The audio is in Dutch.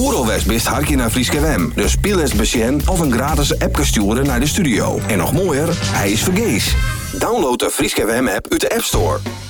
Oeralwest best harkje naar Frieske FM. Dus speel eens besjen of een gratis app sturen naar de studio. En nog mooier, hij is vergees. Download de Frieske FM app uit de App Store.